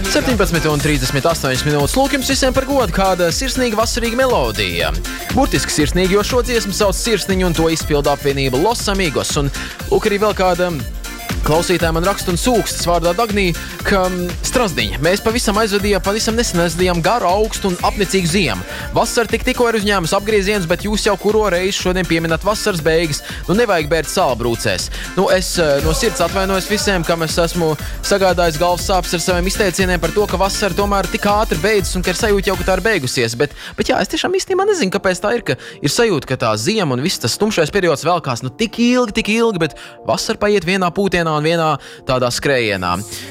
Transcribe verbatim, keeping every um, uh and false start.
septiņpadsmit un trīsdesmit astoņas minūtes. Lūk jums visiem par godu kāda sirsnīga vasarīga melodija. Burtiski sirsnīgi, jo šo dziesmu sauc Sirsniņu un to izpilda apvienība Los Amigos. Un lūk arī vēl kāda klausītāja man raksta un sūkstas vārdā Dagnī, ka Strazdiņa. Mēs pavisam aizvadījām, pavisam nesen aizvadījām garu, augstu un apnicīgu ziemu. Vasara tik tikko ir uzņēmusi apgriezienus, bet jūs jau kuro reizi šodien pieminat vasaras beigas. Nu, nevajag bērt sāla brūcēs. Nu, es no sirds atvainojos visiem, kam es esmu sagādājis galvas sāpes ar saviem izteicieniem par to, ka vasara tomēr tik ātri beidzas un ka ir sajūta jau, ka tā ir beigusies. Bet, bet jā, es tiešām īstenībā nezinu, kāpēc tā ir, ka ir sajūta, ka tā ziema un viss tas tumšais periods velkās nu tik ilgi, tik ilgi, bet vasara paiet vienā pūtienā un vienā tādā skrējienā.